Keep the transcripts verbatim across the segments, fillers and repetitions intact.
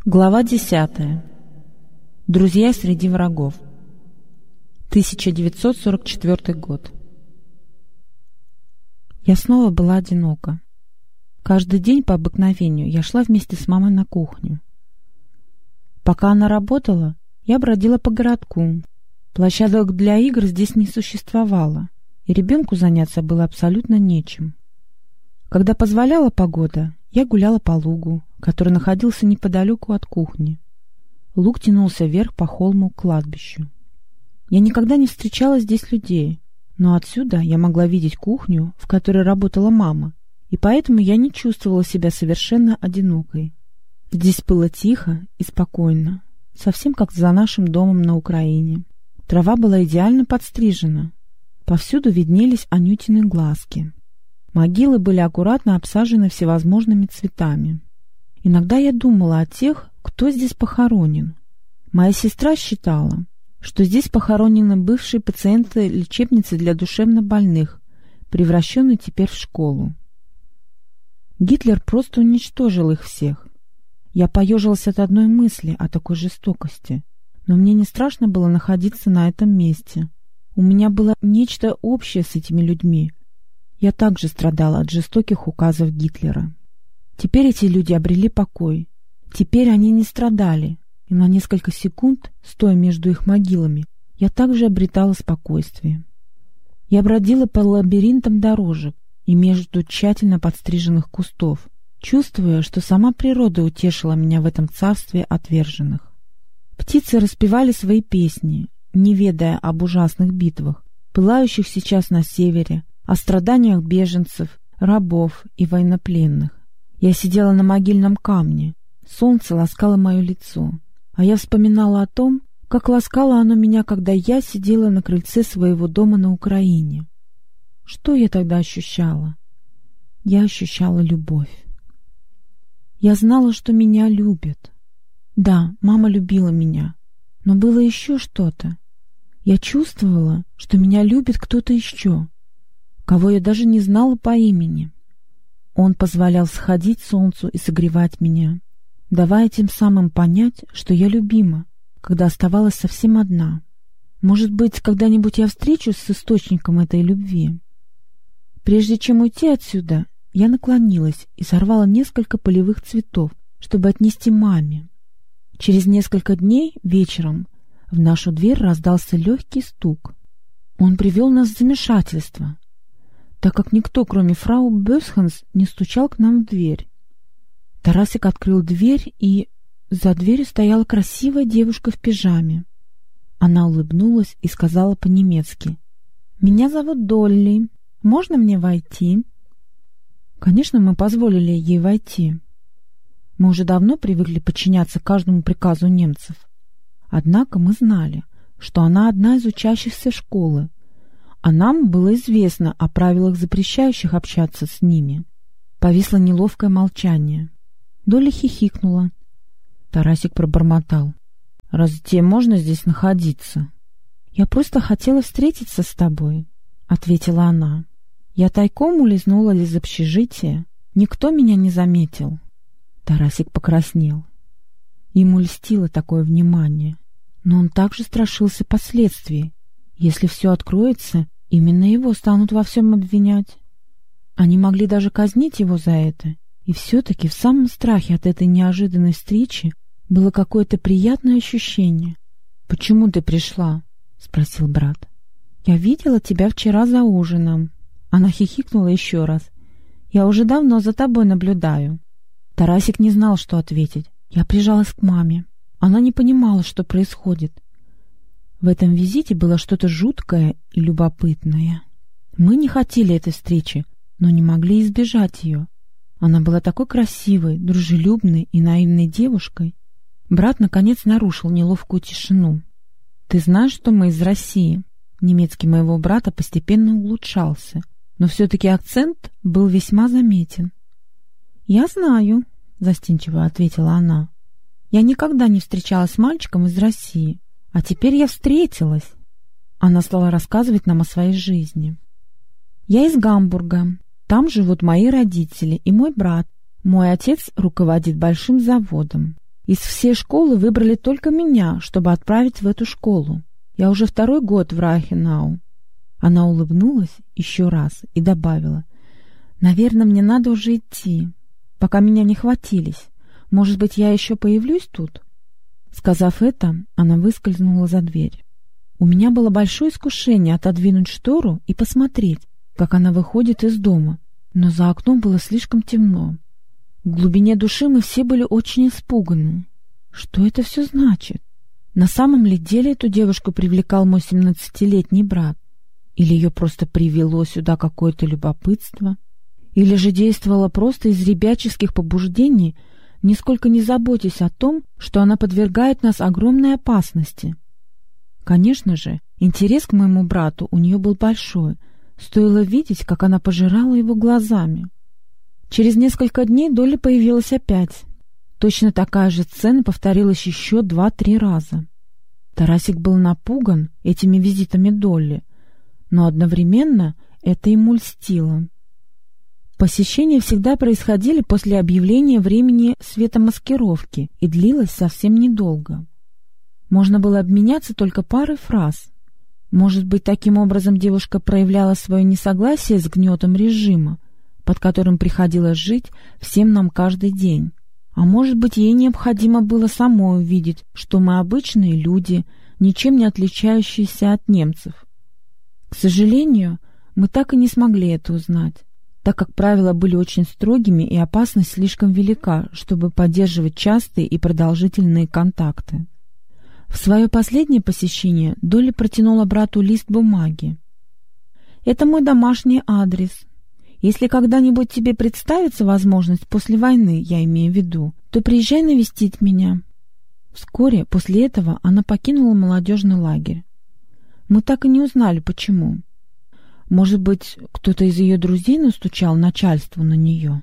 Глава десятая. Друзья среди врагов. тысяча девятьсот сорок четвёртый год. Я снова была одинока. Каждый день по обыкновению я шла вместе с мамой на кухню. Пока она работала, я бродила по городку. Площадок для игр здесь не существовало, и ребенку заняться было абсолютно нечем. Когда позволяла погода, я гуляла по лугу, который находился неподалеку от кухни. Луг тянулся вверх по холму к кладбищу. Я никогда не встречала здесь людей, но отсюда я могла видеть кухню, в которой работала мама, и поэтому я не чувствовала себя совершенно одинокой. Здесь было тихо и спокойно, совсем как за нашим домом на Украине. Трава была идеально подстрижена. Повсюду виднелись анютины глазки. Могилы были аккуратно обсажены всевозможными цветами. Иногда я думала о тех, кто здесь похоронен. Моя сестра считала, что здесь похоронены бывшие пациенты лечебницы для душевнобольных, превращенной теперь в школу. Гитлер просто уничтожил их всех. Я поежилась от одной мысли о такой жестокости, но мне не страшно было находиться на этом месте. У меня было нечто общее с этими людьми. Я также страдала от жестоких указов Гитлера. Теперь эти люди обрели покой. Теперь они не страдали, и на несколько секунд, стоя между их могилами, я также обретала спокойствие. Я бродила по лабиринтам дорожек и между тщательно подстриженных кустов, чувствуя, что сама природа утешила меня в этом царстве отверженных. Птицы распевали свои песни, не ведая об ужасных битвах, пылающих сейчас на севере, о страданиях беженцев, рабов и военнопленных. Я сидела на могильном камне, солнце ласкало мое лицо, а я вспоминала о том, как ласкало оно меня, когда я сидела на крыльце своего дома на Украине. Что я тогда ощущала? Я ощущала любовь. Я знала, что меня любят. Да, мама любила меня, но было еще что-то. Я чувствовала, что меня любит кто-то еще, кого я даже не знала по имени. Он позволял сходить солнцу и согревать меня, давая тем самым понять, что я любима, когда оставалась совсем одна. Может быть, когда-нибудь я встречусь с источником этой любви. Прежде чем уйти отсюда, я наклонилась и сорвала несколько полевых цветов, чтобы отнести маме. Через несколько дней вечером в нашу дверь раздался легкий стук. Он привел нас в замешательство, так как никто, кроме фрау Бёсхенс, не стучал к нам в дверь. Тарасик открыл дверь, и за дверью стояла красивая девушка в пижаме. Она улыбнулась и сказала по-немецки: «Меня зовут Долли. Можно мне войти?» Конечно, мы позволили ей войти. Мы уже давно привыкли подчиняться каждому приказу немцев. Однако мы знали, что она одна из учащихся школы, а нам было известно о правилах, запрещающих общаться с ними. Повисло неловкое молчание. Доля хихикнула. Тарасик пробормотал: «Разве тебе можно здесь находиться?» «Я просто хотела встретиться с тобой», — ответила она. Я тайком улизнула из общежития. Никто меня не заметил. Тарасик покраснел. Ему льстило такое внимание, но он также страшился последствий. Если все откроется, именно его станут во всем обвинять. Они могли даже казнить его за это. И все-таки в самом страхе от этой неожиданной встречи было какое-то приятное ощущение. «Почему ты пришла?» — спросил брат. «Я видела тебя вчера за ужином». Она хихикнула еще раз. «Я уже давно за тобой наблюдаю». Тарасик не знал, что ответить. Я прижалась к маме. Она не понимала, что происходит. В этом визите было что-то жуткое и любопытное. Мы не хотели этой встречи, но не могли избежать ее. Она была такой красивой, дружелюбной и наивной девушкой. Брат, наконец, нарушил неловкую тишину. «Ты знаешь, что мы из России?» Немецкий моего брата постепенно улучшался, но все-таки акцент был весьма заметен. «Я знаю», — застенчиво ответила она. «Я никогда не встречалась с мальчиком из России, а теперь я встретилась». Она стала рассказывать нам о своей жизни. «Я из Гамбурга. Там живут мои родители и мой брат. Мой отец руководит большим заводом. Из всей школы выбрали только меня, чтобы отправить в эту школу. Я уже второй год в Райхенау». Она улыбнулась еще раз и добавила: «Наверное, мне надо уже идти, пока меня не хватились. Может быть, я еще появлюсь тут?» Сказав это, она выскользнула за дверь. У меня было большое искушение отодвинуть штору и посмотреть, как она выходит из дома, но за окном было слишком темно. В глубине души мы все были очень испуганы. Что это все значит? На самом ли деле эту девушку привлекал мой семнадцатилетний брат? Или ее просто привело сюда какое-то любопытство? Или же действовала просто из ребяческих побуждений, нисколько не заботясь о том, что она подвергает нас огромной опасности? Конечно же, интерес к моему брату у нее был большой. Стоило видеть, как она пожирала его глазами. Через несколько дней Долли появилась опять. Точно такая же сцена повторилась еще два-три раза. Тарасик был напуган этими визитами Долли, но одновременно это ему льстило. Посещения всегда происходили после объявления времени светомаскировки и длилось совсем недолго. Можно было обменяться только парой фраз. Может быть, таким образом девушка проявляла свое несогласие с гнетом режима, под которым приходилось жить всем нам каждый день. А может быть, ей необходимо было самой увидеть, что мы обычные люди, ничем не отличающиеся от немцев. К сожалению, мы так и не смогли это узнать, так как правила были очень строгими и опасность слишком велика, чтобы поддерживать частые и продолжительные контакты. В свое последнее посещение Долли протянула брату лист бумаги. «Это мой домашний адрес. Если когда-нибудь тебе представится возможность после войны, я имею в виду, то приезжай навестить меня». Вскоре после этого она покинула молодежный лагерь. Мы так и не узнали, почему. Может быть, кто-то из ее друзей настучал начальству на нее.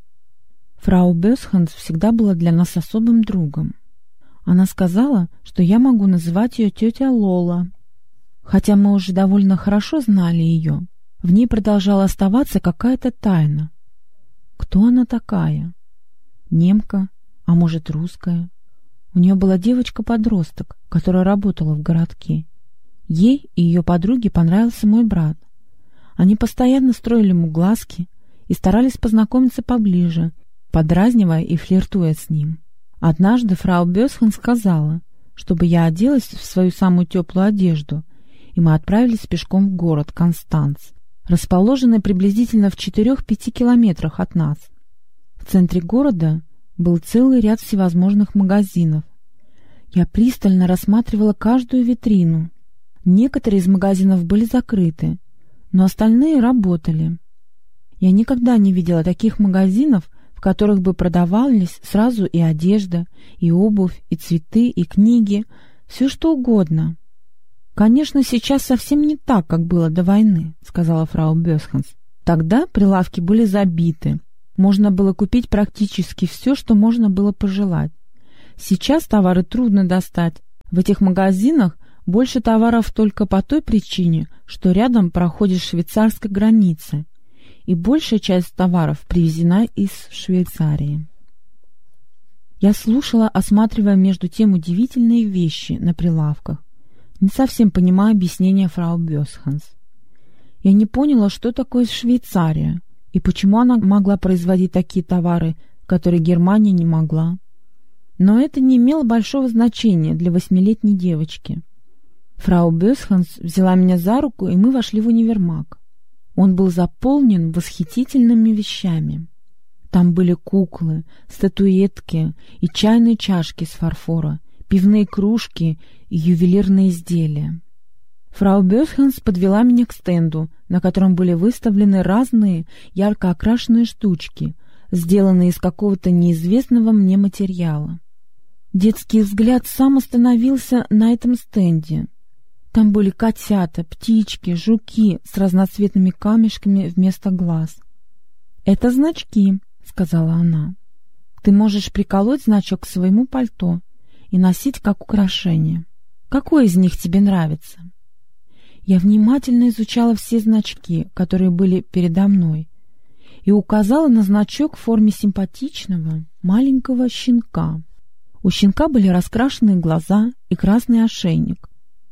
Фрау Бёсханс всегда была для нас особым другом. Она сказала, что я могу называть ее тетя Лола. Хотя мы уже довольно хорошо знали ее, в ней продолжала оставаться какая-то тайна. Кто она такая? Немка, а может, русская? У нее была девочка-подросток, которая работала в городке. Ей и ее подруге понравился мой брат. Они постоянно строили ему глазки и старались познакомиться поближе, подразнивая и флиртуя с ним. Однажды фрау Бёсхан сказала, чтобы я оделась в свою самую теплую одежду, и мы отправились пешком в город Констанц, расположенный приблизительно в четырех-пяти километрах от нас. В центре города был целый ряд всевозможных магазинов. Я пристально рассматривала каждую витрину. Некоторые из магазинов были закрыты, но остальные работали. Я никогда не видела таких магазинов, в которых бы продавались сразу и одежда, и обувь, и цветы, и книги, все что угодно. «Конечно, сейчас совсем не так, как было до войны», — сказала фрау Бёсханс. «Тогда прилавки были забиты. Можно было купить практически все, что можно было пожелать. Сейчас товары трудно достать. В этих магазинах больше товаров только по той причине, что рядом проходит швейцарская граница, и большая часть товаров привезена из Швейцарии». Я слушала, осматривая между тем удивительные вещи на прилавках, не совсем понимая объяснения фрау Бёсханс. Я не поняла, что такое Швейцария и почему она могла производить такие товары, которые Германия не могла. Но это не имело большого значения для восьмилетней девочки. Фрау Бёсханс взяла меня за руку, и мы вошли в универмаг. Он был заполнен восхитительными вещами. Там были куклы, статуэтки и чайные чашки с фарфора, пивные кружки и ювелирные изделия. Фрау Бёсханс подвела меня к стенду, на котором были выставлены разные ярко окрашенные штучки, сделанные из какого-то неизвестного мне материала. Детский взгляд сам остановился на этом стенде. Там были котята, птички, жуки с разноцветными камешками вместо глаз. «Это значки», — сказала она. «Ты можешь приколоть значок к своему пальто и носить как украшение. Какой из них тебе нравится?» Я внимательно изучала все значки, которые были передо мной, и указала на значок в форме симпатичного маленького щенка. У щенка были раскрашенные глаза и красный ошейник.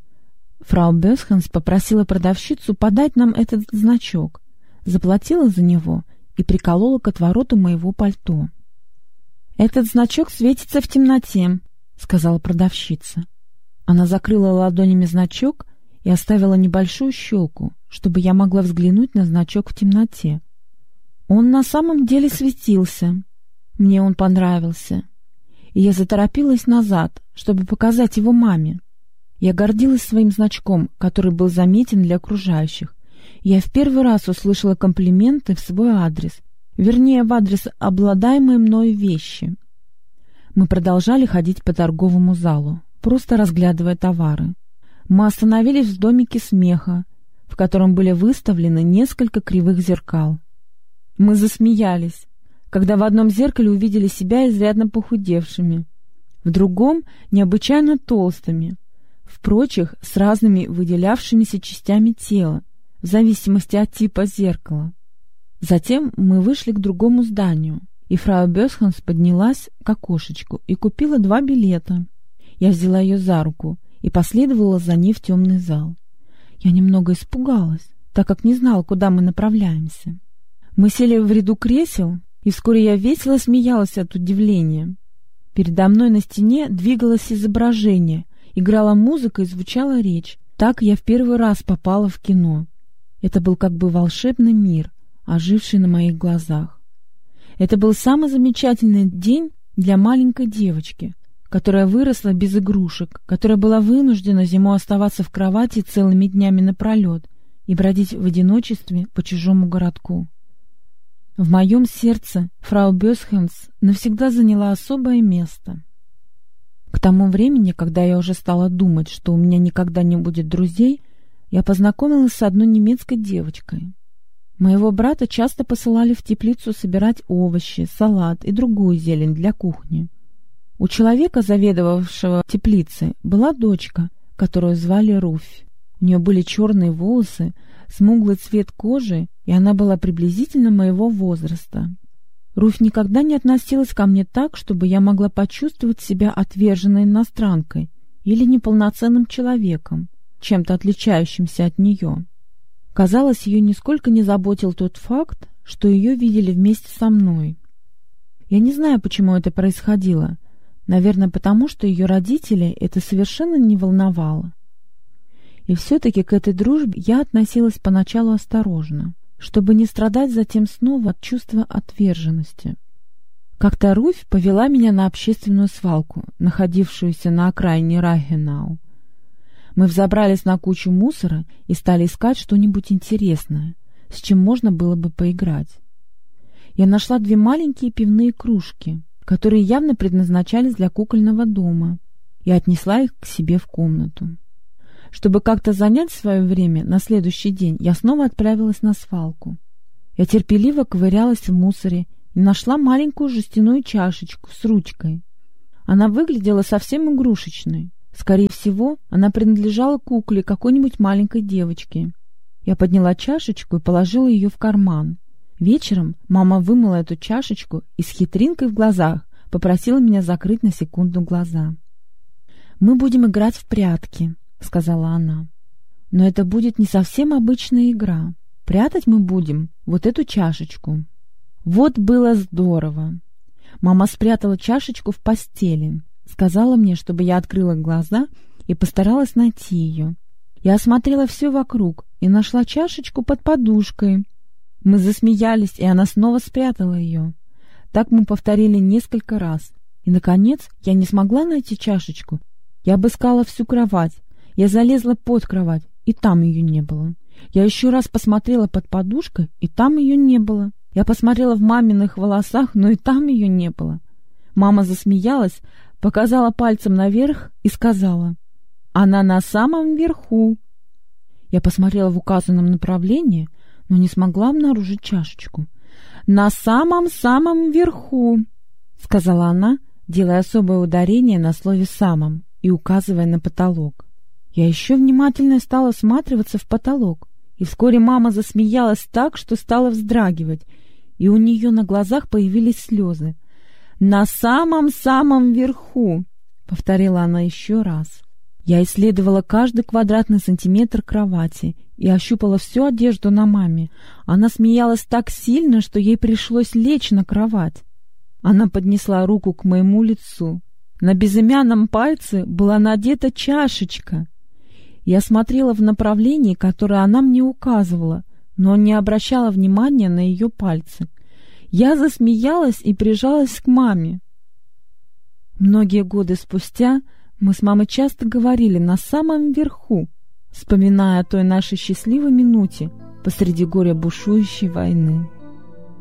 Фрау Бёсхенс попросила продавщицу подать нам этот значок, заплатила за него и приколола к отвороту моего пальто. «Этот значок светится в темноте», — сказала продавщица. Она закрыла ладонями значок и оставила небольшую щелку, чтобы я могла взглянуть на значок в темноте. Он на самом деле светился. Мне он понравился. И я заторопилась назад, чтобы показать его маме. Я гордилась своим значком, который был заметен для окружающих. Я в первый раз услышала комплименты в свой адрес, вернее, в адрес обладаемой мною вещи. Мы продолжали ходить по торговому залу, просто разглядывая товары. Мы остановились в домике смеха, в котором были выставлены несколько кривых зеркал. Мы засмеялись, когда в одном зеркале увидели себя изрядно похудевшими, в другом — необычайно толстыми, в прочих — с разными выделявшимися частями тела, в зависимости от типа зеркала. Затем мы вышли к другому зданию, и фрау Бёсхенс поднялась к окошечку и купила два билета. Я взяла ее за руку и последовала за ней в темный зал. Я немного испугалась, так как не знала, куда мы направляемся. Мы сели в ряду кресел, и вскоре я весело смеялась от удивления. Передо мной на стене двигалось изображение, играла музыка и звучала речь. Так я в первый раз попала в кино. Это был как бы волшебный мир, оживший на моих глазах. Это был самый замечательный день для маленькой девочки, которая выросла без игрушек, которая была вынуждена зимой оставаться в кровати целыми днями напролет и бродить в одиночестве по чужому городку. В моем сердце фрау Бёсхенс навсегда заняла особое место. К тому времени, когда я уже стала думать, что у меня никогда не будет друзей, я познакомилась с одной немецкой девочкой. Моего брата часто посылали в теплицу собирать овощи, салат и другую зелень для кухни. У человека, заведовавшего теплицей, была дочка, которую звали Руфь. У нее были черные волосы, смуглый цвет кожи, и она была приблизительно моего возраста. Руфь никогда не относилась ко мне так, чтобы я могла почувствовать себя отверженной иностранкой или неполноценным человеком, чем-то отличающимся от нее. Казалось, ее нисколько не заботил тот факт, что ее видели вместе со мной. Я не знаю, почему это происходило. Наверное, потому что ее родителей это совершенно не волновало. И все-таки к этой дружбе я относилась поначалу осторожно, чтобы не страдать затем снова от чувства отверженности. Как-то Руфь повела меня на общественную свалку, находившуюся на окраине Райхенау. Мы взобрались на кучу мусора и стали искать что-нибудь интересное, с чем можно было бы поиграть. Я нашла две маленькие пивные кружки, которые явно предназначались для кукольного дома, и отнесла их к себе в комнату. Чтобы как-то занять свое время, на следующий день я снова отправилась на свалку. Я терпеливо ковырялась в мусоре и нашла маленькую жестяную чашечку с ручкой. Она выглядела совсем игрушечной. Скорее всего, она принадлежала кукле какой-нибудь маленькой девочки. Я подняла чашечку и положила ее в карман. Вечером мама вымыла эту чашечку и с хитринкой в глазах попросила меня закрыть на секунду глаза. «Мы будем играть в прятки», — сказала она. «Но это будет не совсем обычная игра. Прятать мы будем вот эту чашечку». Вот было здорово. Мама спрятала чашечку в постели. Сказала мне, чтобы я открыла глаза и постаралась найти ее. Я осмотрела все вокруг и нашла чашечку под подушкой. Мы засмеялись, и она снова спрятала ее. Так мы повторили несколько раз. И, наконец, я не смогла найти чашечку. Я обыскала всю кровать. Я залезла под кровать, и там ее не было. Я еще раз посмотрела под подушкой, и там ее не было. Я посмотрела в маминых волосах, но и там ее не было. Мама засмеялась, показала пальцем наверх и сказала: «Она на самом верху». Я посмотрела в указанном направлении, но не смогла обнаружить чашечку. «На самом-самом верху», — сказала она, делая особое ударение на слове «самом» и указывая на потолок. Я еще внимательно стала всматриваться в потолок, и вскоре мама засмеялась так, что стала вздрагивать, и у нее на глазах появились слезы. «На самом-самом верху», — повторила она еще раз. Я исследовала каждый квадратный сантиметр кровати и ощупала всю одежду на маме. Она смеялась так сильно, что ей пришлось лечь на кровать. Она поднесла руку к моему лицу. На безымянном пальце была надета чашечка. Я смотрела в направлении, которое она мне указывала, но не обращала внимания на ее пальцы. Я засмеялась и прижалась к маме. Многие годы спустя мы с мамой часто говорили «на самом верху», вспоминая о той нашей счастливой минуте посреди горя бушующей войны.